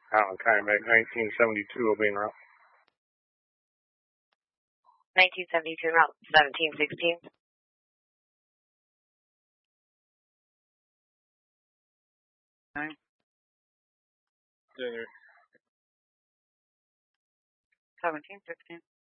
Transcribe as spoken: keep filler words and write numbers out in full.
Allen Kayak nineteen seventy-two will be en route. nineteen seventy-two en route, seventeen sixteen. Nine. January. seventeen sixteen.